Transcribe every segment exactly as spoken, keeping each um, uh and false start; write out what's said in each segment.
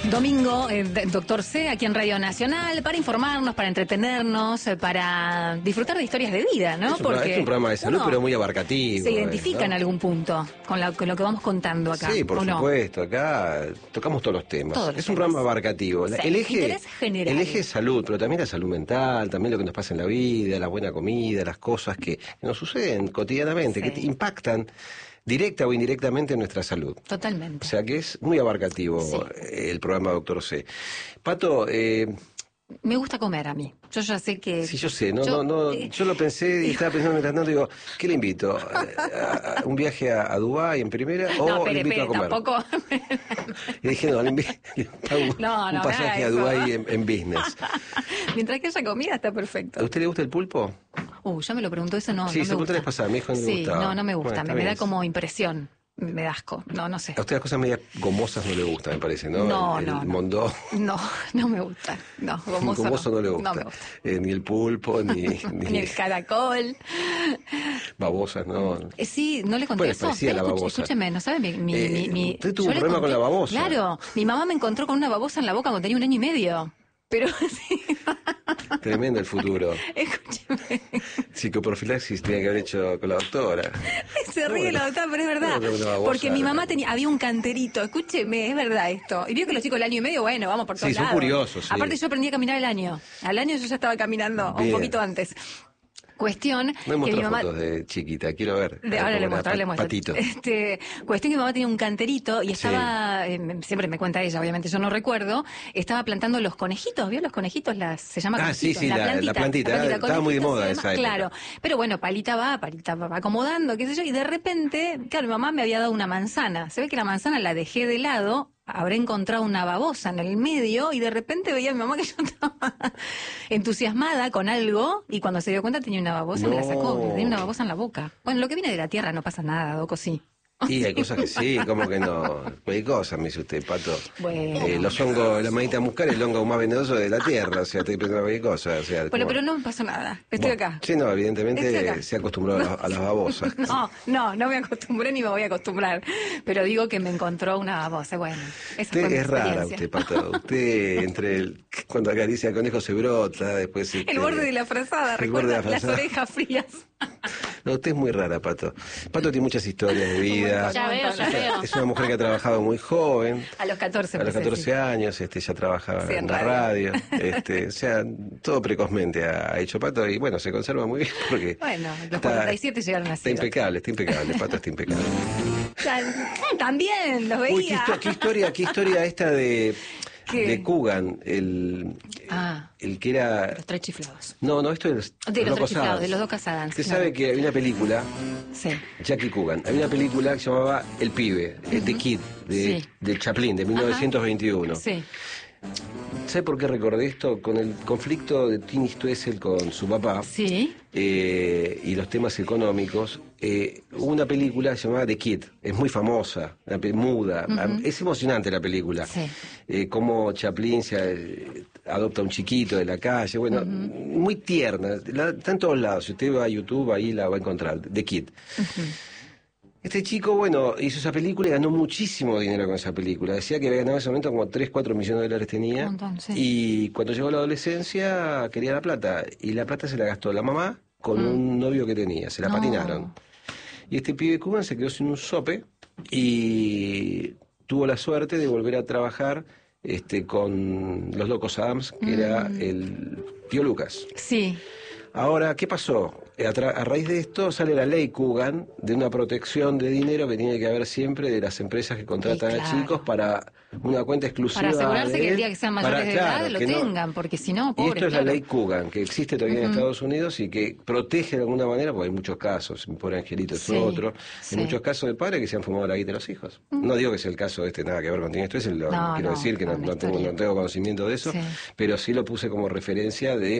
Domingo, eh, Doctor C, aquí en Radio Nacional, para informarnos, para entretenernos, eh, para disfrutar de historias de vida, ¿no? Es un, Porque es un programa de salud, pero muy abarcativo. Se identifica, ¿no?, en algún punto con, la, con lo que vamos contando acá. Sí, por supuesto, no? Acá tocamos todos los temas. Todos los es temas. Un programa abarcativo. Sí, el eje, el eje es salud, pero también la salud mental, también lo que nos pasa en la vida, la buena comida, las cosas que, que nos suceden cotidianamente, sí, que impactan directa o indirectamente en nuestra salud. Totalmente. O sea que es muy abarcativo, sí, el programa Doctor C. Pato, eh, me gusta comer a mí. Yo ya sé que... Sí, yo sé. No, yo, no, no, eh, yo lo pensé y estaba pensando mientras tanto, digo, ¿qué le invito? ¿A, a un viaje a, a Dubái en primera o no, pero, le invito pero, a comer? Tampoco... Y dije, no, le invito un, no, no, un pasaje a Dubái en, en business. Mientras que haya comida está perfecto. ¿A usted le gusta el pulpo? Uh, ya me lo preguntó, eso no, sí, no se me preguntó la vez pasada, me dijo que no sí, le gustaba. no, no me gusta, bueno, me, me da como impresión. Me da asco, no, no sé. A usted las cosas medio gomosas no le gustan, me parece, ¿no? No, el, no, el no. mondó. No, no me gusta. No, gomoso, gomoso no. no le gusta. No me gusta. Eh, ni el pulpo, ni... ni, ni el caracol. Babosas, ¿no? Eh, sí, no le conté bueno, eso. parecía la babosa. Escúcheme, ¿no sabe? Mi, mi, eh, mi, mi, usted tuvo un problema conté, con la babosa. Claro, mi mamá me encontró con una babosa en la boca cuando tenía un año y medio. Pero sí. Tremendo el futuro. Escúcheme. Psicoprofilaxis tenía que haber hecho con la doctora. Se ríe bueno, la doctora, pero es verdad. No, porque mi mamá no. tenía, había un canterito. Escúcheme, es verdad esto. Y vio que los chicos del año y medio, bueno, vamos por todos sí, lados. Sí, son curiosos. Sí. Aparte yo aprendí a caminar al año. Al año yo ya estaba caminando Bien. un poquito antes. Cuestión no que mi mamá... fotos de chiquita, quiero ver. De, ahora le muestro, ahora le muestro. Patito. Este, cuestión que mi mamá tenía un canterito y estaba, sí. eh, siempre me cuenta ella, obviamente yo no recuerdo, estaba plantando los conejitos, ¿vio los conejitos? Las, se llama Ah, conejitos, sí, sí, la, la plantita. La plantita, la plantita estaba muy de moda esa época. Claro, pero bueno, Palita va, Palita va acomodando, qué sé yo, y de repente, claro, mi mamá me había dado una manzana. Se ve que la manzana la dejé de lado, habré encontrado una babosa en el medio y de repente veía a mi mamá que yo estaba entusiasmada con algo y cuando se dio cuenta tenía una babosa no. y me la sacó, tenía una babosa en la boca. Bueno, lo que viene de la tierra no pasa nada, Doco, sí. Y hay cosas que sí, como que no. Hay cosas, me dice usted, Pato. Bueno. Eh, los hongos, la manita muscar, el hongo más venenoso de la tierra, o sea, estoy pensando cualquier cosa. O sea, bueno, como... pero no me pasó nada, estoy bueno, acá. Sí, no, evidentemente se acostumbró no. a, a las babosas. No, no, no me acostumbré ni me voy a acostumbrar, pero digo que me encontró una babosa, bueno. Esa usted fue mi es rara, usted, Pato. Usted, entre el, cuando acaricia al conejo se brota, después... Este, el borde de la frazada, recuerda las orejas frías. No, usted es muy rara, Pato. Pato tiene muchas historias de vida. Ya veo, ya veo. Es una mujer que ha trabajado muy joven. A los catorce. A los catorce años, este, ya trabajaba sí, en, en la radio. radio este, o sea, todo precozmente ha, ha hecho Pato y bueno, se conserva muy bien porque... Bueno, los está, cuarenta y siete llegaron así. Está impecable, está impecable, Pato está impecable. También, los veía. Uy, qué, qué historia, qué historia esta de... ¿Qué? De Coogan, el, ah, el que era... Los tres chiflados. No, no, esto es... De los, los tres chiflados, de los dos Casadans. Usted claro. sabe que hay una película, sí. Jackie Coogan, hay una película que se llamaba El Pibe, uh-huh. The Kid, de, sí. de Chaplin, de mil novecientos veintiuno. Ajá. Sí. ¿Sabe por qué recordé esto? Con el conflicto de Tini Stoessel con su papá sí. eh, y los temas económicos, eh, hubo una película llamada The Kid, es muy famosa, muda, uh-huh. es emocionante la película, sí. eh, cómo Chaplin se eh, adopta a un chiquito de la calle, bueno, uh-huh. muy tierna, la, está en todos lados, si usted va a YouTube ahí la va a encontrar, The Kid. Uh-huh. Este chico, bueno, hizo esa película y ganó muchísimo dinero con esa película. Decía que había ganado en ese momento como tres, cuatro millones de dólares tenía. Un montón, sí. Y cuando llegó a la adolescencia quería la plata. Y la plata se la gastó la mamá con mm. un novio que tenía. Se la no. patinaron. Y este pibe Coogan se quedó sin un sope y tuvo la suerte de volver a trabajar este, con los Locos Adams, que mm. era el tío Lucas. Sí. Ahora, ¿qué pasó? A, tra- a raíz de esto sale la ley Coogan de una protección de dinero que tiene que haber siempre de las empresas que contratan sí, claro. a chicos para una cuenta exclusiva. Para asegurarse de que el día que sean mayores para, de claro, edad lo no, tengan, porque si no, pobre, y esto es claro. la ley Coogan, que existe todavía uh-huh. en Estados Unidos y que protege de alguna manera, porque hay muchos casos, mi pobre angelito es sí, otro, sí. hay muchos casos de padres que se han fumado la guita de los hijos. Uh-huh. No digo que sea el caso de este, nada que ver con esto, es lo no, quiero no, decir que no, no, tengo, no tengo conocimiento de eso, sí. pero sí lo puse como referencia de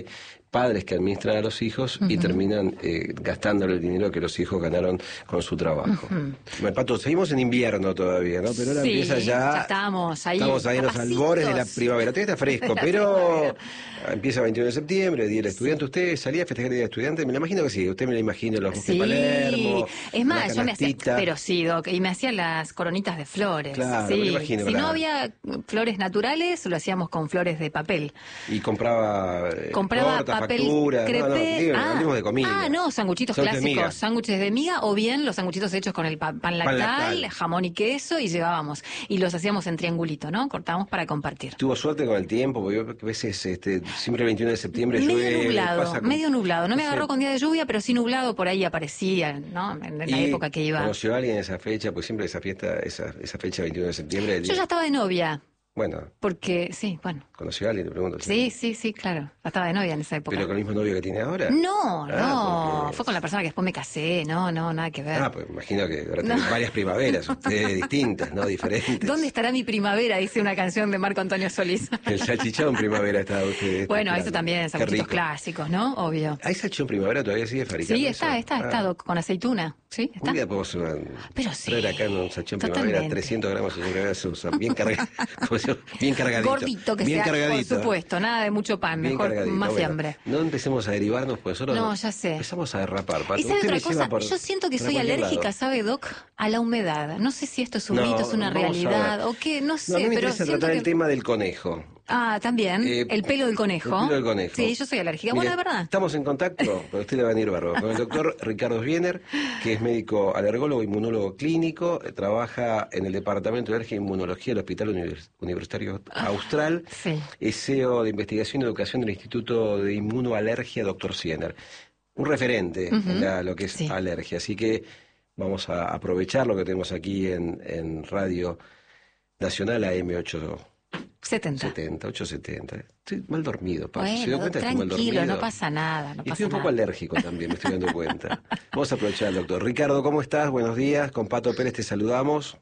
padres que administran a los hijos uh-huh. y terminan eh, gastándole el dinero que los hijos ganaron con su trabajo. Uh-huh. Bueno, Pato, seguimos en invierno todavía, ¿no? Pero ahora sí, empieza ya... ya estamos ahí. Estamos ahí en los albores de la primavera. Todavía está fresco, pero empieza el veintiuno de septiembre, Día del Estudiante. ¿Usted salía a festejar el Día del Estudiante? Me lo imagino que sí. Usted me lo imagina, los bosques sí. de Palermo. Es más, yo me hacía... Pero sí, Doc, y me hacía las coronitas de flores. Claro, sí. me lo imagino. Si claro. no había flores naturales, lo hacíamos con flores de papel. Y compraba... Eh, compraba torta, papel factura, crepé. No, no, digo, ah, hablemos de comida. Ah, no, sanguchitos clásicos, sándwiches de miga o bien los sanguchitos hechos con el pan, pan, lactal, pan lactal, jamón y queso y llevábamos. Y los hacíamos en triangulito, ¿no? Cortábamos para compartir. ¿Tuvo suerte con el tiempo? Porque yo a veces, este, siempre el veintiuno de septiembre medio llueve. Nublado, pasa medio nublado. No me no agarró sé. con día de lluvia, pero sí nublado por ahí aparecía, ¿no? En, en la época que iba. ¿Conoció a alguien esa fecha? Pues siempre esa fiesta, esa, esa fecha veintiuno de septiembre. Yo ya estaba de novia. Bueno. Porque, sí, bueno. ¿Conoció a alguien? Te pregunto. Sí, sí, sí, claro. Ya estaba de novia en esa época. ¿Pero con el mismo novio que tiene ahora? No, ah, no. porque... Fue con la persona que después me casé. No, no, nada que ver. Ah, pues imagino que ahora no. tiene varias primaveras, ustedes distintas, ¿no? Diferentes. ¿Dónde estará mi primavera? Dice una canción de Marco Antonio Solís. El salchichón primavera está usted. Bueno, claro. Eso también, salchichos clásicos, ¿no? Obvio. ¿Hay salchichón primavera todavía sigue fabricando? Sí, está, eso? está, ah. está, con aceituna. Sí, está. Un día podemos una, Pero sí, traer acá un salchichón totalmente. primavera, trescientos gramos de grasa, bien cargado, bien cargadito. Gordito que bien sea, cargadito. por supuesto, nada de mucho pan, bien mejor cargadito. más bueno, fiambre. No empecemos a derivarnos, pues nosotros no, ya sé. empezamos a derrapar. Pato. ¿Y sabe Usted otra me cosa? por, Yo siento que soy alérgica, lado. ¿sabe, Doc? A la humedad. No sé si esto es un mito, no, es una realidad o qué, no sé. No, a mí me pero interesa siento tratar que... el tema del conejo. Ah, también, eh, el pelo del conejo. El pelo del conejo. Sí, yo soy alérgica. Mire, bueno, de verdad. Estamos en contacto, pero usted le va a venir bárbaro, con el doctor Ricardo Sviener, que es médico alergólogo, inmunólogo clínico, eh, trabaja en el Departamento de Alergia e Inmunología del Hospital Univers Universitario ah, Austral, sí. es C E O de Investigación y Educación del Instituto de Inmunoalergia, doctor Sviener. Un referente uh-huh. en la, lo que es sí. alergia, así que vamos a aprovechar lo que tenemos aquí en, en Radio Nacional A M ocho setenta. setenta, ochocientos setenta. Estoy mal dormido, Pablo. Bueno, ¿Se dio cuenta? tranquilo, que estoy mal dormido? no pasa nada. No y pasa estoy un poco nada. alérgico también, me estoy dando cuenta. Vamos a aprovechar, doctor. Ricardo, ¿cómo estás? Buenos días. Con Pato Pérez te saludamos.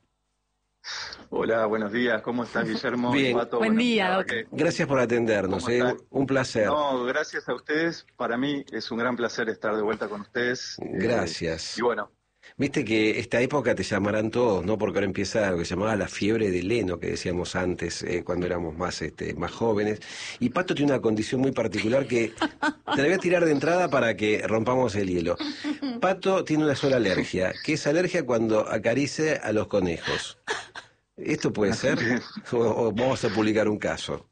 Hola, buenos días. ¿Cómo estás, Guillermo? Bien. Pato, Buen bueno, día, doctor. que... Gracias por atendernos. Eh. Un placer. No, gracias a ustedes. Para mí es un gran placer estar de vuelta con ustedes. Gracias. Eh, y bueno. Viste que esta época te llamarán todos, ¿no? Porque ahora empieza lo que se llamaba la fiebre del heno, que decíamos antes, eh, cuando éramos más este, más jóvenes. Y Pato tiene una condición muy particular que te la voy a tirar de entrada para que rompamos el hielo. Pato tiene una sola alergia, que es alergia cuando acaricia a los conejos. ¿Esto puede ser? ¿O, o vamos a publicar un caso?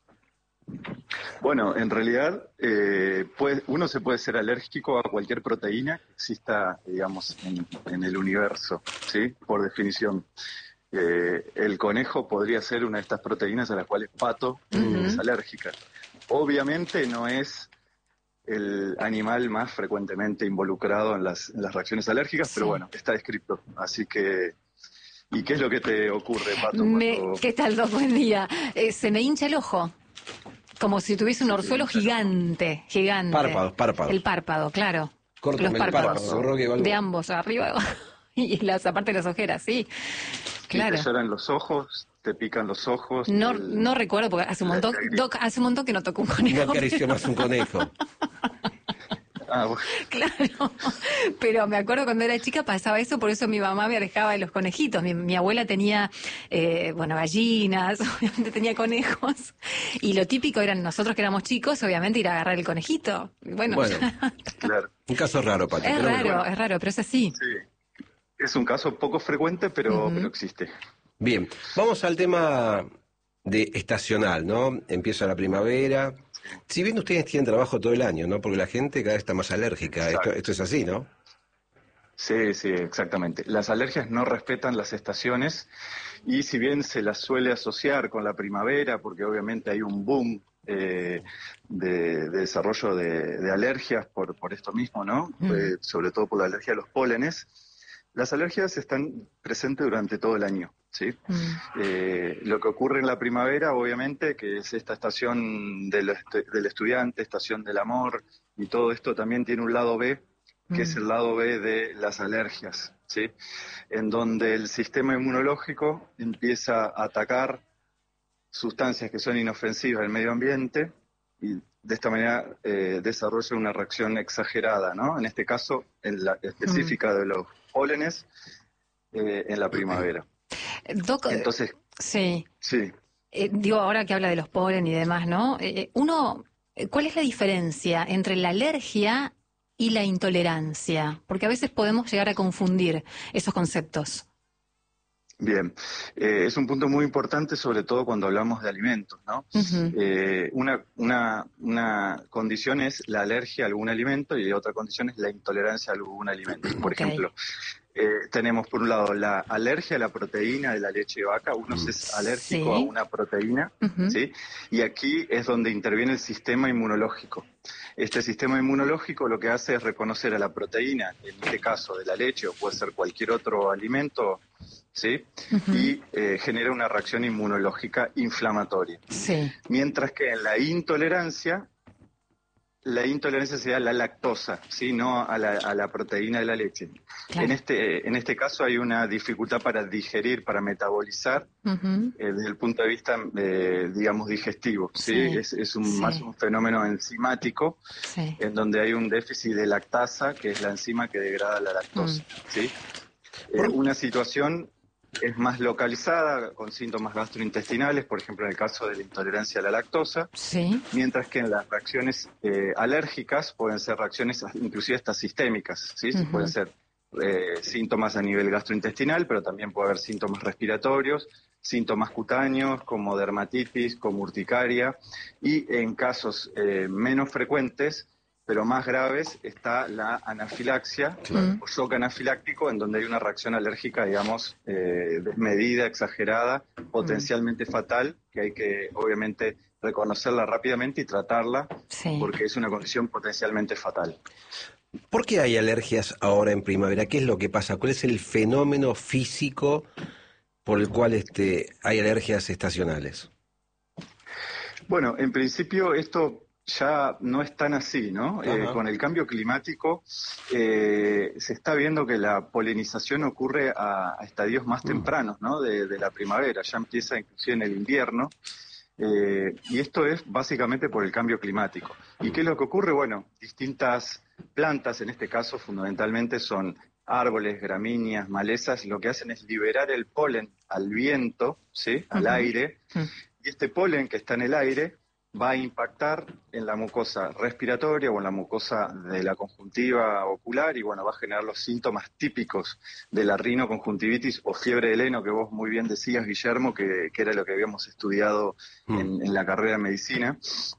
Bueno, en realidad eh, puede, uno se puede ser alérgico a cualquier proteína que exista, digamos, en, en el universo, ¿sí? Por definición. Eh, el conejo podría ser una de estas proteínas a las cuales Pato uh-huh. es alérgica. Obviamente no es el animal más frecuentemente involucrado en las, en las reacciones alérgicas, sí. Pero bueno, está descrito. Así que... ¿Y qué es lo que te ocurre, Pato? Me, cuando... ¿Qué tal, Doc? Buen día. Eh, se me hincha el ojo. Como si tuviese un orzuelo gigante, gigante. Párpados, párpados. El párpado, claro. Córtame Los párpados. El párpado, que de ambos, arriba y las, aparte de las ojeras, sí. Claro. ¿Y te lloran los ojos? ¿Te pican los ojos? No, el... no recuerdo porque hace un montón, Doc, hace un montón que no toco un conejo. No acarició pero... más un conejo. Ah, bueno. Claro, pero me acuerdo cuando era chica pasaba eso, por eso mi mamá me alejaba de los conejitos. Mi, mi abuela tenía, eh, bueno, gallinas, obviamente tenía conejos, y lo típico eran nosotros que éramos chicos, obviamente ir a agarrar el conejito. Bueno, bueno claro. Un caso raro, Pati. Es raro, bueno. es raro, pero es así. Sí, es un caso poco frecuente, pero, uh-huh. pero existe. Bien, vamos al tema de estacional, ¿no? Empieza la primavera. Si bien ustedes tienen trabajo todo el año, ¿no? Porque la gente cada vez está más alérgica. Esto, esto es así, ¿no? Sí, sí, exactamente. Las alergias no respetan las estaciones y si bien se las suele asociar con la primavera, porque obviamente hay un boom eh, de, de desarrollo de, de alergias por, por esto mismo, ¿no? Mm. Eh, sobre todo por la alergia a los pólenes. Las alergias están presentes durante todo el año, ¿sí? Mm. Eh, lo que ocurre en la primavera, obviamente, que es esta estación del, est- del estudiante, estación del amor, y todo esto también tiene un lado B, que mm. es el lado B de las alergias, ¿sí? En donde el sistema inmunológico empieza a atacar sustancias que son inofensivas del medio ambiente y de esta manera eh, desarrolla una reacción exagerada, ¿no? En este caso, en la específica de los pólenes, eh, en la primavera. Doc, Entonces, sí. sí. Eh, digo, ahora que habla de los polen y demás, ¿no? Eh, uno, ¿cuál es la diferencia entre la alergia y la intolerancia? Porque a veces podemos llegar a confundir esos conceptos. Bien, eh, es un punto muy importante, sobre todo cuando hablamos de alimentos, ¿no? Uh-huh. Eh, una, una, una condición es la alergia a algún alimento y otra condición es la intolerancia a algún alimento. Por Okay. ejemplo, eh, tenemos por un lado la alergia a la proteína de la leche de vaca. Uno es alérgico sí. a una proteína, uh-huh. ¿sí? Y aquí es donde interviene el sistema inmunológico. Este sistema inmunológico lo que hace es reconocer a la proteína, en este caso de la leche o puede ser cualquier otro alimento, ¿sí? Uh-huh. Y eh, genera una reacción inmunológica inflamatoria. Sí. Mientras que en la intolerancia, la intolerancia sería a la lactosa, ¿sí? No a la, a la proteína de la leche. Claro. En este, en este caso hay una dificultad para digerir, para metabolizar, uh-huh. eh, desde el punto de vista, eh, digamos, digestivo, ¿sí? Sí. Es, es un, sí. más un fenómeno enzimático, sí. en donde hay un déficit de lactasa, que es la enzima que degrada la lactosa, mm. ¿sí? Eh, una situación es más localizada, con síntomas gastrointestinales, por ejemplo en el caso de la intolerancia a la lactosa, sí. mientras que en las reacciones eh, alérgicas pueden ser reacciones inclusive hasta sistémicas, ¿sí? Uh-huh. Pueden ser eh, síntomas a nivel gastrointestinal, pero también puede haber síntomas respiratorios, síntomas cutáneos como dermatitis, como urticaria, y en casos eh, menos frecuentes, pero más graves, está la anafilaxia, claro. o shock anafiláctico, en donde hay una reacción alérgica, digamos, eh, desmedida, exagerada, potencialmente mm. fatal, que hay que, obviamente, reconocerla rápidamente y tratarla, sí. porque es una condición potencialmente fatal. ¿Por qué hay alergias ahora en primavera? ¿Qué es lo que pasa? ¿Cuál es el fenómeno físico por el cual este, hay alergias estacionales? Bueno, en principio esto ya no es tan así, ¿no? Eh, con el cambio climático eh, se está viendo que la polinización ocurre a, a estadios más tempranos, ¿no? De, de la primavera, ya empieza inclusive en el invierno, eh, y esto es básicamente por el cambio climático. ¿Y qué es lo que ocurre? Bueno, distintas plantas, en este caso fundamentalmente son árboles, gramíneas, malezas, lo que hacen es liberar el polen al viento, ¿sí? Al uh-huh. aire, uh-huh. y este polen que está en el aire va a impactar en la mucosa respiratoria o en la mucosa de la conjuntiva ocular y bueno, va a generar los síntomas típicos de la rinoconjuntivitis o fiebre del heno que vos muy bien decías, Guillermo, que, que era lo que habíamos estudiado mm. en, en la carrera de medicina.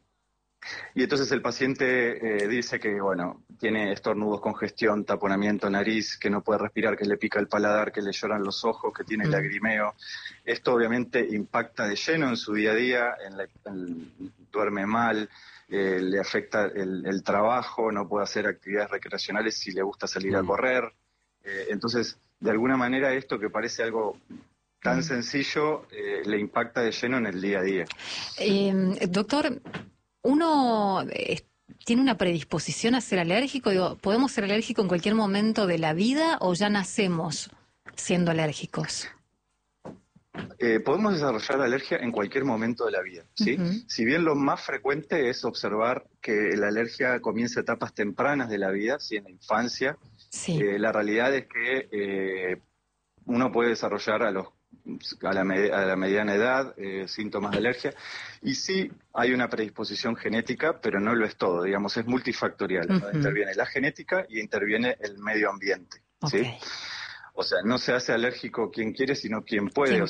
Y entonces el paciente eh, dice que, bueno, tiene estornudos, congestión, taponamiento, nariz, que no puede respirar, que le pica el paladar, que le lloran los ojos, que tiene mm. lagrimeo. Esto obviamente impacta de lleno en su día a día, en la, en, duerme mal, eh, le afecta el, el trabajo, no puede hacer actividades recreacionales si le gusta salir mm. a correr. Eh, entonces, de alguna manera esto que parece algo tan mm. sencillo, eh, le impacta de lleno en el día a día. Eh, doctor, ¿uno eh, tiene una predisposición a ser alérgico? Digo, ¿podemos ser alérgicos en cualquier momento de la vida o ya nacemos siendo alérgicos? Eh, podemos desarrollar alergia en cualquier momento de la vida, ¿sí? Uh-huh. Si bien lo más frecuente es observar que la alergia comienza a etapas tempranas de la vida, ¿sí? En la infancia, sí. eh, la realidad es que eh, uno puede desarrollar a los A la, med- a la mediana edad, eh, síntomas de alergia, y sí hay una predisposición genética, pero no lo es todo, digamos, es multifactorial, uh-huh. ¿no? Interviene la genética y interviene el medio ambiente, ¿sí? Okay. O sea, no se hace alérgico quien quiere, sino quien puede.